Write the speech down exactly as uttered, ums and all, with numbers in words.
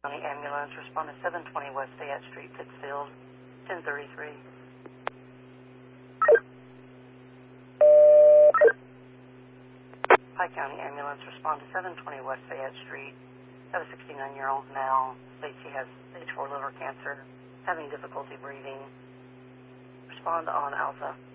County ambulance, respond to seven twenty West Fayette Street, Pittsfield, ten thirty-three. Pike County ambulance, respond to seven twenty West Fayette Street. Have a sixty-nine-year-old male, states he has stage four liver cancer, having difficulty breathing. Respond on Alpha.